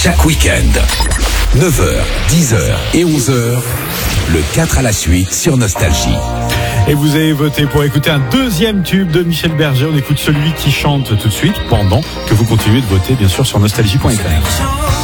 chaque week-end. 9h, 10h et 11h, le 4 à la suite sur Nostalgie. Et vous avez voté pour écouter un deuxième tube de Michel Berger. On écoute celui qui chante tout de suite pendant que vous continuez de voter bien sûr sur nostalgie.fr.